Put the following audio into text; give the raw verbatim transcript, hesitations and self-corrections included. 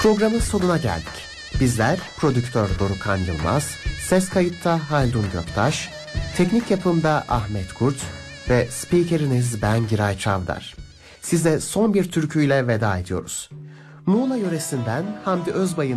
Programın sonuna geldik. Bizler prodüktör Dorukhan Yılmaz, ses kayıtta Haldun Göktaş, teknik yapımda Ahmet Kurt ve spikeriniz ben Giray Çavdar. Size son bir türküyle veda ediyoruz. Muğla yöresinden Hamdi Özbay'ın